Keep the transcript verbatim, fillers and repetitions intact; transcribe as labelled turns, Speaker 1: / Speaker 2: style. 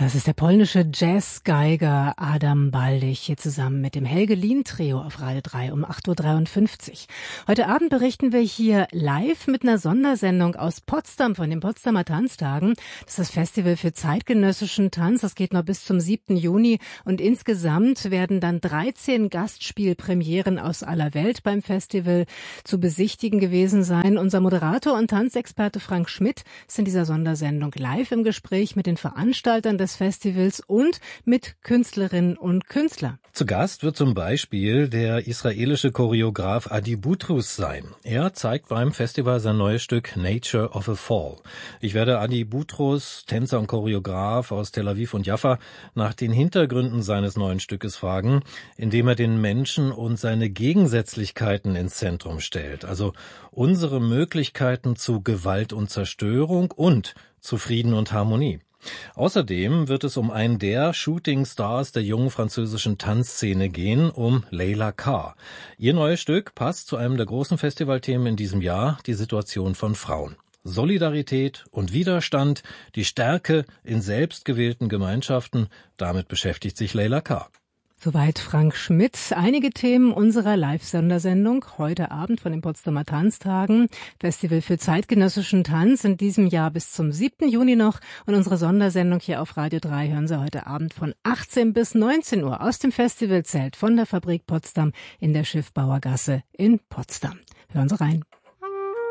Speaker 1: Das ist der polnische Jazzgeiger Adam Baldich hier zusammen mit dem Helge Lien-Trio auf Radio drei um acht Uhr dreiundfünfzig. Heute Abend berichten wir hier live mit einer Sondersendung aus Potsdam von den Potsdamer Tanztagen. Das ist das Festival für zeitgenössischen Tanz. Das geht noch bis zum siebten Juni und insgesamt werden dann dreizehn Gastspielpremieren aus aller Welt beim Festival zu besichtigen gewesen sein. Unser Moderator und Tanzexperte Frank Schmidt ist in dieser Sondersendung live im Gespräch mit den Veranstaltern des Festivals und mit Künstlerinnen und Künstlern.
Speaker 2: Zu Gast wird zum Beispiel der israelische Choreograf Adi Boutrous sein. Er zeigt beim Festival sein neues Stück Nature of a Fall. Ich werde Adi Boutrous, Tänzer und Choreograf aus Tel Aviv und Jaffa, nach den Hintergründen seines neuen Stückes fragen, indem er den Menschen und seine Gegensätzlichkeiten ins Zentrum stellt. Also unsere Möglichkeiten zu Gewalt und Zerstörung und zu Frieden und Harmonie. Außerdem wird es um einen der Shooting Stars der jungen französischen Tanzszene gehen, um Leila K. Ihr neues Stück passt zu einem der großen Festivalthemen in diesem Jahr, die Situation von Frauen. Solidarität und Widerstand, die Stärke in selbstgewählten Gemeinschaften, damit beschäftigt sich Leila K.
Speaker 1: Soweit Frank Schmidt. Einige Themen unserer Live-Sondersendung heute Abend von den Potsdamer Tanztagen. Festival für zeitgenössischen Tanz in diesem Jahr bis zum siebten Juni noch. Und unsere Sondersendung hier auf Radio drei hören Sie heute Abend von achtzehn bis neunzehn Uhr aus dem Festivalzelt von der Fabrik Potsdam in der Schiffbauergasse in Potsdam. Hören Sie rein.